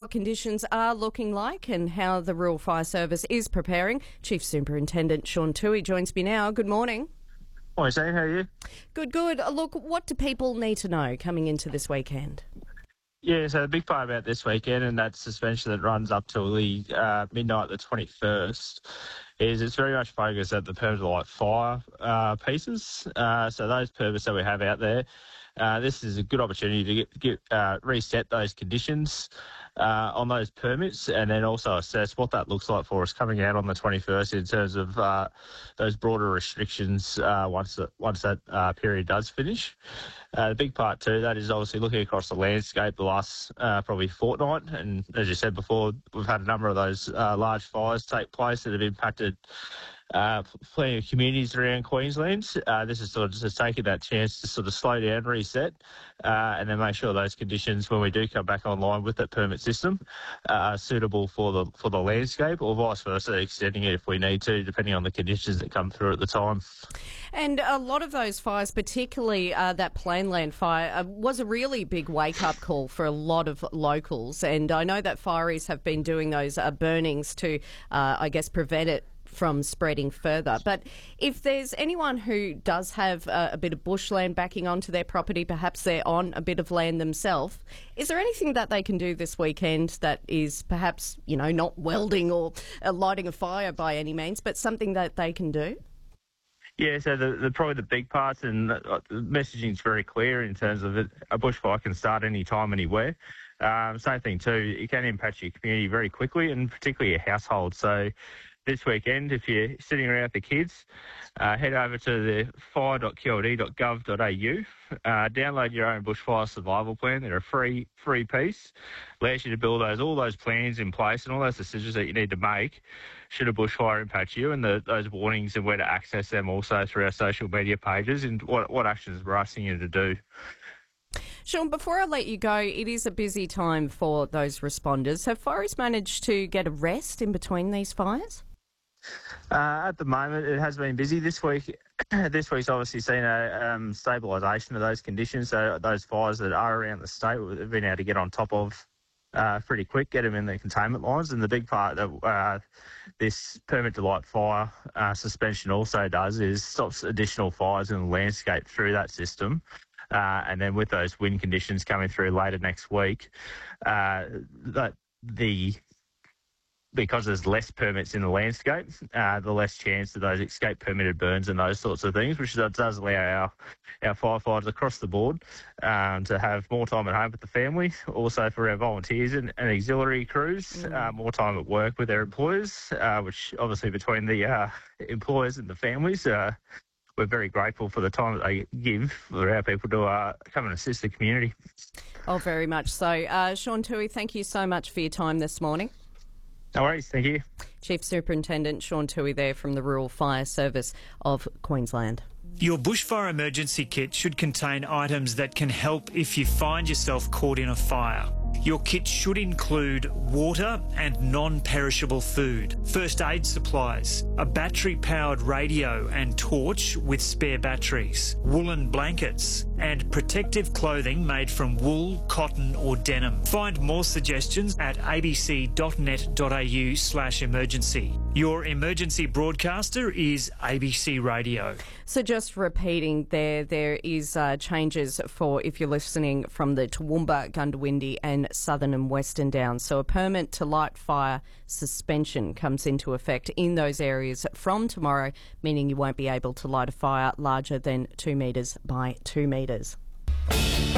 conditions are looking like and how the Rural Fire Service is preparing. Chief Superintendent Sean Toohey joins me now. Good morning. Hi, Zane. How are you? Good. Look, what do people need to know coming into this weekend? Yeah, so the big part about this weekend and that suspension that runs up till the midnight the 21st is it's very much focused at the permit to light fire pieces. So those permits that we have out there, this is a good opportunity to get reset those conditions on those permits and then also assess what that looks like for us coming out on the 21st in terms of those broader restrictions once that period does finish. The big part too, that is obviously looking across the landscape the last probably fortnight, and as you said before, we've had a number of those large fires take place that have impacted plenty of communities around Queensland. This is sort of just taking that chance to sort of slow down, reset, and then make sure those conditions, when we do come back online with that permit system, are suitable for the landscape, or vice versa, extending it if we need to, depending on the conditions that come through at the time. And a lot of those fires, particularly that Plainland fire, was a really big wake-up call for a lot of locals. And I know that fireys have been doing those burnings to, prevent it from spreading further. But if there's anyone who does have a bit of bushland backing onto their property, perhaps they're on a bit of land themselves, is there anything that they can do this weekend that is perhaps, not welding or lighting a fire by any means, but something that they can do? Yeah, so probably the big parts, and the messaging is very clear in terms of it. A bushfire can start any time, anywhere. Same thing too, it can impact your community very quickly, and particularly your household. So this weekend, if you're sitting around with the kids, head over to the fire.qld.gov.au, download your own bushfire survival plan. They're a free piece. Allows you to build all those plans in place and all those decisions that you need to make should a bushfire impact you, and those warnings and where to access them also through our social media pages and what actions we're asking you to do. Sean, before I let you go, it is a busy time for those responders. Have fireys managed to get a rest in between these fires? At the moment, it has been busy this week. This week's obviously seen a stabilisation of those conditions. So those fires that are around the state, we've been able to get on top of pretty quick, get them in the containment lines. And the big part that this permit to light fire suspension also does is stops additional fires in the landscape through that system. And then with those wind conditions coming through later next week, because there's less permits in the landscape, the less chance of those escape permitted burns and those sorts of things, which does allow our firefighters across the board to have more time at home with the family. Also for our volunteers and auxiliary crews, more time at work with their employers, which obviously between the employers and the families, we're very grateful for the time that they give for our people to come and assist the community. Oh, very much so. Sean Toohey, thank you so much for your time this morning. No worries, thank you. Chief Superintendent Sean Toohey there from the Rural Fire Service of Queensland. Your bushfire emergency kit should contain items that can help if you find yourself caught in a fire. Your kit should include water and non-perishable food, first aid supplies, a battery-powered radio and torch with spare batteries, woolen blankets, and protective clothing made from wool, cotton or denim. Find more suggestions at abc.net.au/emergency. Your emergency broadcaster is ABC Radio. So just repeating there is changes for if you're listening from the Toowoomba, Goondiwindi and Southern and Western Downs. So a permit to light fire suspension comes into effect in those areas from tomorrow, meaning you won't be able to light a fire larger than 2 metres by 2 metres.